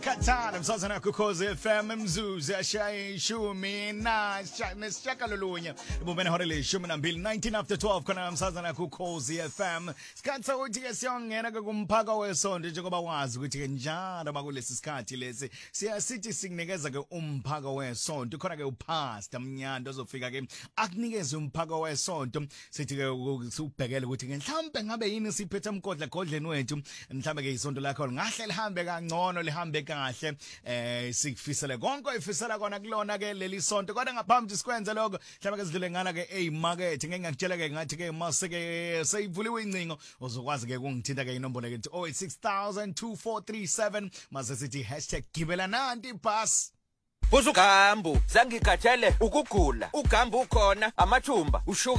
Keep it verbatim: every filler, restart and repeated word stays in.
Katana msazana kukhoze F M mzuzu ashaya ishumi na nesishaka lolunye ibumene hore leshumi nambili nineteen after twelve khona msazana kukhoze F M sikhatha ukuthi ke siyongena ke kumphaka wesonto njengoba wazi ukuthi ke njalo bakulesi sikhathi lesi siyasithi sikunikeza ke umphaka wesonto khona ke upastor Mnyando ozofika ke akunikeze umphaka wesonto sithi ke usubhekele ukuthi ke mhlambe ngabe yini siphethe umgodla godleni wethu mhlambe ke isonto lakho ngahle lihambe kangcono lihambe kahle eh sikufisela konke oyifisela kona kulona ke leli sonto kodwa ngaphambi sikwenze lokho mhlawumbe ke sidlule ngala ke emarket ngeke ngakutshela ke ngathi ke mase ke seyivuliwe incingo uzokwazi ke ukungithinta ke inombolo ke oh eight six thousand two four three seven mase sithi hashtag gibela nanti bus uzugambu zangigathele ukugula ugambu ukhona amathumba ushuka